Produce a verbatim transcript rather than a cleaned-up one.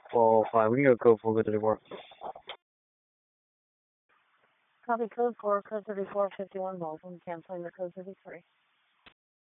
Well, fine, we can go code four, code thirty-four. Copy code four, code thirty-four, fifty-one Baldwin, canceling the code thirty-three.